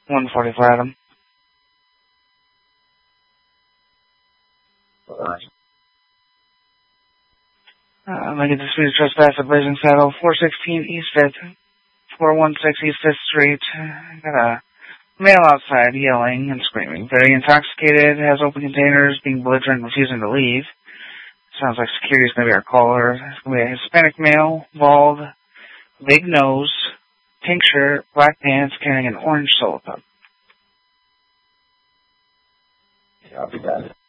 140 Flatham. Make a disputed trespass at Blazing Saddle, 416 East 5th, 416 East 5th Street. Got a male outside yelling and screaming. Very intoxicated, has open containers, being belligerent, refusing to leave. Sounds like security's going to be our caller. It's going to be a Hispanic male, bald, big nose, pink shirt, black pants, carrying an orange solo cup. Copy that.